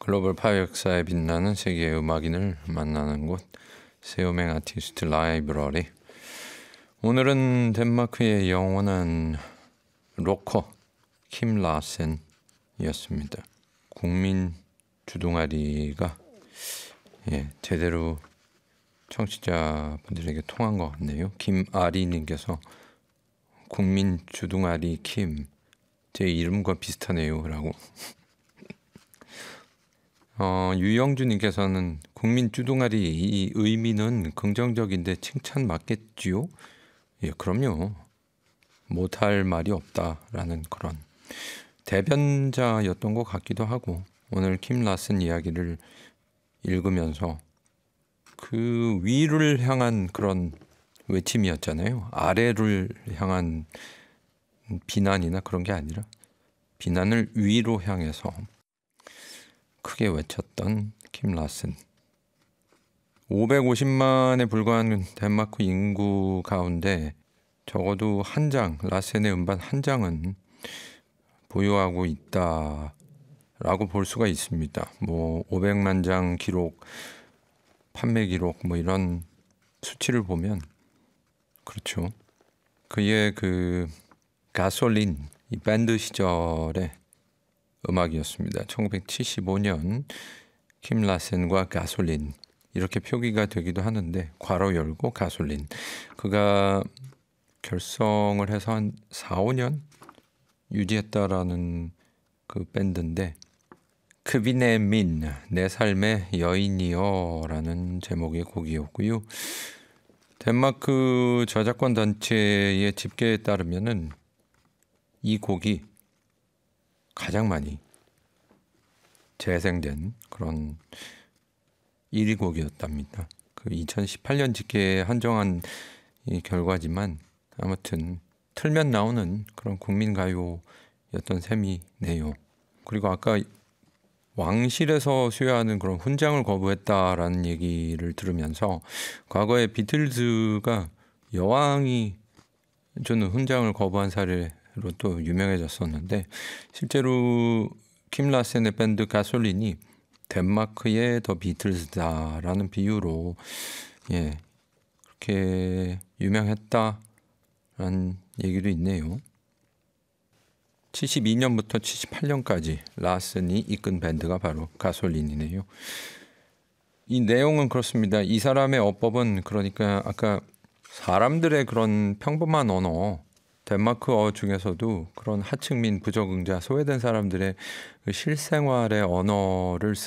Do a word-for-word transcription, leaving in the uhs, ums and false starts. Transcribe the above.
글로벌 팝 역사에 빛나는 세계의 음악인을 만나는 곳 세우맹 아티스트 라이브러리. 오늘은 덴마크의 영원한 로커 킴 라센이었습니다. 국민 주둥아리가 예, 제대로 청취자분들에게 통한 것 같네요. 김아리님께서 국민 주둥아리 킴, 제 이름과 비슷하네요 라고. 어, 유영주님께서는 국민 주둥아리 이 의미는 긍정적인데 칭찬 맞겠지요? 예, 그럼요. 못할 말이 없다라는 그런 대변자였던 것 같기도 하고, 오늘 킴 라슨 이야기를 읽으면서 그 위를 향한 그런 외침이었잖아요. 아래를 향한 비난이나 그런 게 아니라 비난을 위로 향해서 크게 외쳤던 킴 라슨. 오백오십만에 불과한 덴마크 인구 가운데 적어도 한 장, 라센의 음반 한 장은 보유하고 있다라고 볼 수가 있습니다. 뭐 오백만 장 기록, 판매 기록 뭐 이런 수치를 보면 그렇죠. 그의 그 가솔린, 이 밴드 시절의 음악이었습니다. 천구백칠십오 년 킴 라센과 가솔린, 이렇게 표기가 되기도 하는데 괄호 열고 가솔린. 그가 결성을 해서 한 사, 오 년 유지했다라는 그 밴드인데, 크비네 민, 내 삶의 여인이여 라는 제목의 곡이었고요. 덴마크 저작권 단체의 집계에 따르면은 이 곡이 가장 많이 재생된 그런 일 위 곡이었답니다. 그 이천십팔 년 집계에 한정한 이 결과지만 아무튼 틀면 나오는 그런 국민가요였던 셈이네요. 그리고 아까 왕실에서 수여하는 그런 훈장을 거부했다라는 얘기를 들으면서, 과거에 비틀즈가 여왕이 주는 훈장을 거부한 사례로 또 유명해졌었는데, 실제로 킴 라센의 밴드 가솔린이 덴마크의 더 비틀즈다라는 비유로 예, 그렇게 유명했다라는 얘기도 있네요. 칠십이 년부터 칠십팔 년까지 라센이 이끈 밴드가 바로 가솔린이네요. 이 내용은 그렇습니다. 이 사람의 어법은, 그러니까 아까 사람들의 그런 평범한 언어, 덴마크어 중에서도 그런 하층민, 부적응자, 소외된 사람들의 그 실생활의 언어를